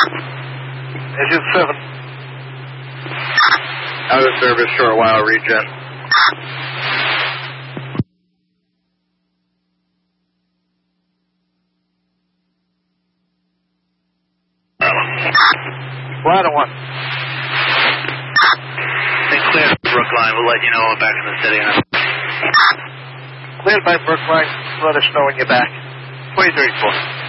Engine 7. Out of service, short while, regen. Ladder 1. They cleared Brookline. We'll let you know when back in the city. Cleared by Brookline. Let us know when you're back. 2034.